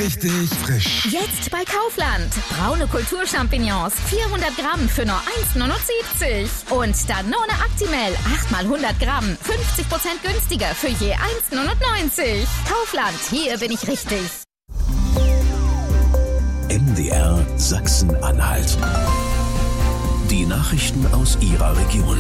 richtig frisch. Jetzt bei Kaufland. Braune Kulturchampignons, 400 Gramm für nur 1,79. Und Danone Actimel, 8 mal 100 Gramm, 50% günstiger für je 1,99. Kaufland, hier bin ich richtig. MDR Sachsen-Anhalt. Die Nachrichten aus Ihrer Region.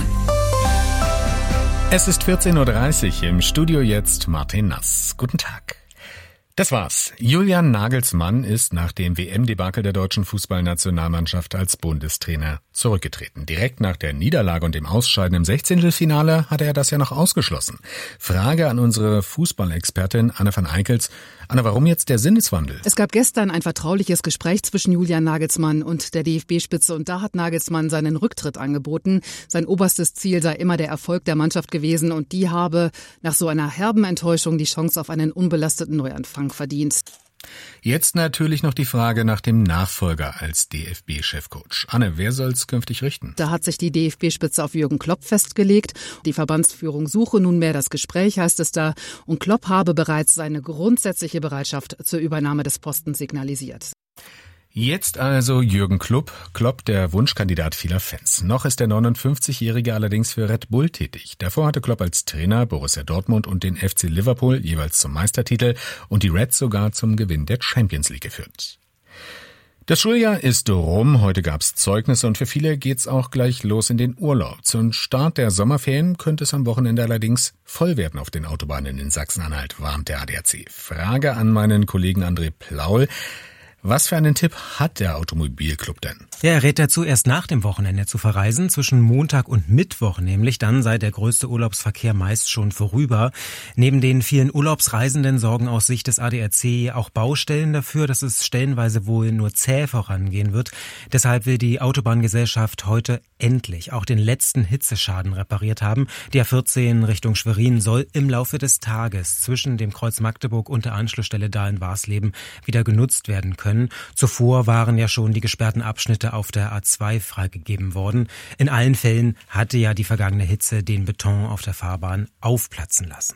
Es ist 14.30 Uhr, im Studio jetzt Martin Nass. Guten Tag. Das war's. Julian Nagelsmann ist nach dem WM-Debakel der deutschen Fußballnationalmannschaft als Bundestrainer zurückgetreten. Direkt nach der Niederlage und dem Ausscheiden im 16. hatte er das ja noch ausgeschlossen. Frage an unsere Fußballexpertin Anne van Eickels. Anne, warum jetzt der Sinneswandel? Es gab gestern ein vertrauliches Gespräch zwischen Julian Nagelsmann und der DFB-Spitze und da hat Nagelsmann seinen Rücktritt angeboten. Sein oberstes Ziel sei immer der Erfolg der Mannschaft gewesen und die habe nach so einer herben Enttäuschung die Chance auf einen unbelasteten Neuanfang verdient. Jetzt natürlich noch die Frage nach dem Nachfolger als DFB-Chefcoach. Anne, wer soll's künftig richten? Da hat sich die DFB-Spitze auf Jürgen Klopp festgelegt. Die Verbandsführung suche nunmehr das Gespräch, heißt es da. Und Klopp habe bereits seine grundsätzliche Bereitschaft zur Übernahme des Postens signalisiert. Jetzt also Jürgen Klopp, der Wunschkandidat vieler Fans. Noch ist der 59-Jährige allerdings für Red Bull tätig. Davor hatte Klopp als Trainer Borussia Dortmund und den FC Liverpool jeweils zum Meistertitel und die Reds sogar zum Gewinn der Champions League geführt. Das Schuljahr ist rum, heute gab's Zeugnisse und für viele geht's auch gleich los in den Urlaub. Zum Start der Sommerferien könnte es am Wochenende allerdings voll werden auf den Autobahnen in Sachsen-Anhalt, warnt der ADAC. Frage an meinen Kollegen André Plaul. Was für einen Tipp hat der Automobilclub denn? Ja, er rät dazu, erst nach dem Wochenende zu verreisen. Zwischen Montag und Mittwoch nämlich, dann sei der größte Urlaubsverkehr meist schon vorüber. Neben den vielen Urlaubsreisenden sorgen aus Sicht des ADAC auch Baustellen dafür, dass es stellenweise wohl nur zäh vorangehen wird. Deshalb will die Autobahngesellschaft heute endlich auch den letzten Hitzeschaden repariert haben. Die A14 Richtung Schwerin soll im Laufe des Tages zwischen dem Kreuz Magdeburg und der Anschlussstelle Dahlen-Warsleben wieder genutzt werden können. Zuvor waren ja schon die gesperrten Abschnitte auf der A2 freigegeben worden. In allen Fällen hatte ja die vergangene Hitze den Beton auf der Fahrbahn aufplatzen lassen.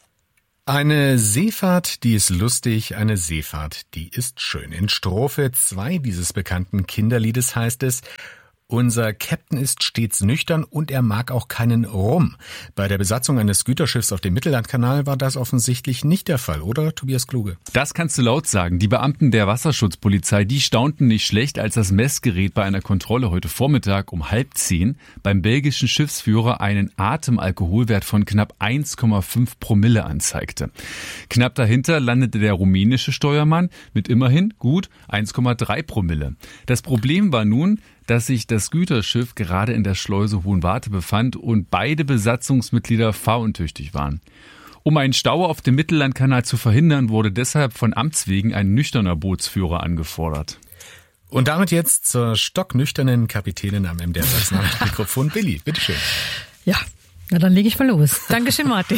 Eine Seefahrt, die ist lustig, eine Seefahrt, die ist schön. In Strophe 2 dieses bekannten Kinderliedes heißt es: Unser Captain ist stets nüchtern und er mag auch keinen Rum. Bei der Besatzung eines Güterschiffs auf dem Mittellandkanal war das offensichtlich nicht der Fall, oder, Tobias Kluge? Das kannst du laut sagen. Die Beamten der Wasserschutzpolizei, die staunten nicht schlecht, als das Messgerät bei einer Kontrolle heute Vormittag um 9:30 beim belgischen Schiffsführer einen Atemalkoholwert von knapp 1,5 Promille anzeigte. Knapp dahinter landete der rumänische Steuermann mit immerhin gut 1,3 Promille. Das Problem war nun, dass sich das Güterschiff gerade in der Schleuse Hohenwarte befand und beide Besatzungsmitglieder fahruntüchtig waren. Um einen Stau auf dem Mittellandkanal zu verhindern, wurde deshalb von Amts wegen ein nüchterner Bootsführer angefordert. Und damit jetzt zur stocknüchternen Kapitänin am MDR Sachsen-Anhalt Mikrofon. Billy, bitteschön. Ja, na dann lege ich mal los. Dankeschön, Martin.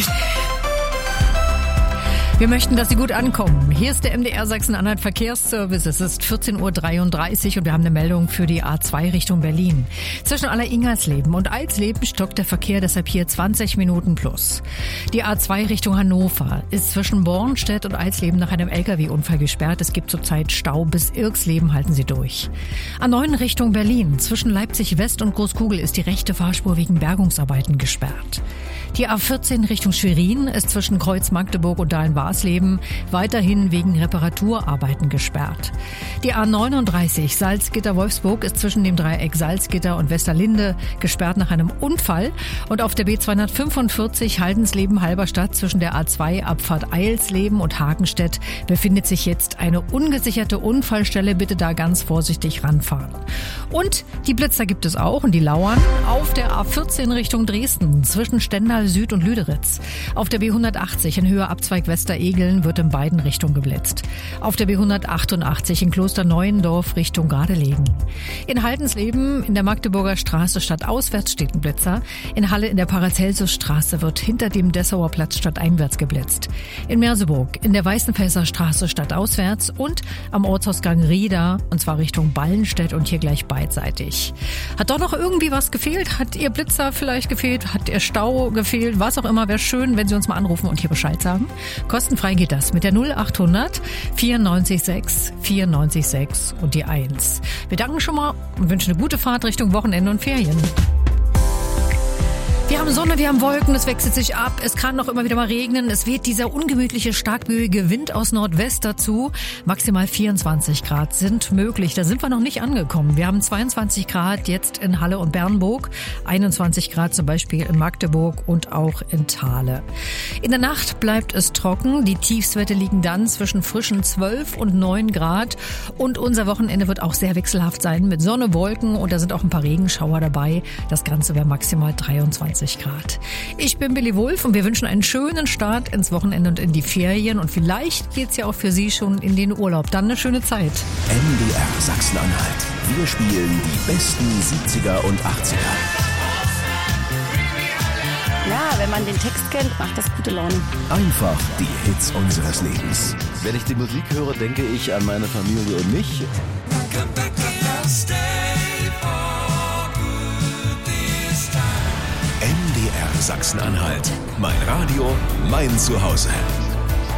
Wir möchten, dass Sie gut ankommen. Hier ist der MDR Sachsen-Anhalt Verkehrsservice. Es ist 14.33 Uhr und wir haben eine Meldung für die A2 Richtung Berlin. Zwischen Aller-Ingersleben und Alsleben stockt der Verkehr, deshalb hier 20 Minuten plus. Die A2 Richtung Hannover ist zwischen Bornstedt und Alsleben nach einem LKW-Unfall gesperrt. Es gibt zurzeit Stau bis Irksleben, halten Sie durch. A9 Richtung Berlin. Zwischen Leipzig West und Großkugel ist die rechte Fahrspur wegen Bergungsarbeiten gesperrt. Die A14 Richtung Schwerin ist zwischen Kreuz Magdeburg und Dahlen-Warsleben weiterhin wegen Reparaturarbeiten gesperrt. Die A39 Salzgitter-Wolfsburg ist zwischen dem Dreieck Salzgitter und Westerlinde gesperrt nach einem Unfall. Und auf der B245 Haldensleben-Halberstadt zwischen der A2 Abfahrt Eilsleben und Hagenstedt befindet sich jetzt eine ungesicherte Unfallstelle. Bitte da ganz vorsichtig ranfahren. Und die Blitzer gibt es auch und die lauern auf der A14 Richtung Dresden zwischen Stendal Süd und Lüderitz. Auf der B180 in Höhe Abzweig Westeregeln wird in beiden Richtungen geblitzt. Auf der B188 in Klosterneuendorf Richtung Gardelegen. In Haldensleben in der Magdeburger Straße stadtauswärts steht ein Blitzer. In Halle in der Paracelsusstraße wird hinter dem Dessauer Platz stadteinwärts geblitzt. In Merseburg in der Weißenfelser Straße stadtauswärts und am Ortsausgang Rieda, und zwar Richtung Ballenstedt und hier gleich beidseitig. Hat doch noch irgendwie was gefehlt? Hat Ihr Blitzer vielleicht gefehlt? Hat Ihr Stau gefehlt? fehlt, was auch immer, wäre schön, wenn Sie uns mal anrufen und hier Bescheid sagen. Kostenfrei geht das mit der 0800 94,6 94,6 und die 1. Wir danken schon mal und wünschen eine gute Fahrt Richtung Wochenende und Ferien. Wir haben Sonne, wir haben Wolken, es wechselt sich ab, es kann noch immer wieder mal regnen, es weht dieser ungemütliche, starkböige Wind aus Nordwest dazu. Maximal 24 Grad sind möglich, da sind wir noch nicht angekommen. Wir haben 22 Grad jetzt in Halle und Bernburg, 21 Grad zum Beispiel in Magdeburg und auch in Thale. In der Nacht bleibt es trocken, die Tiefstwerte liegen dann zwischen frischen 12 und 9 Grad und unser Wochenende wird auch sehr wechselhaft sein mit Sonne, Wolken und da sind auch ein paar Regenschauer dabei. Das Ganze wäre maximal 23 Grad. Ich bin Billy Wulff und wir wünschen einen schönen Start ins Wochenende und in die Ferien und vielleicht geht's ja auch für Sie schon in den Urlaub. Dann eine schöne Zeit. MDR Sachsen-Anhalt. Wir spielen die besten 70er und 80er. Ja, wenn man den Text kennt, macht das gute Laune. Einfach die Hits unseres Lebens. Wenn ich die Musik höre, denke ich an meine Familie und mich. MDR Sachsen-Anhalt. Mein Radio, mein Zuhause.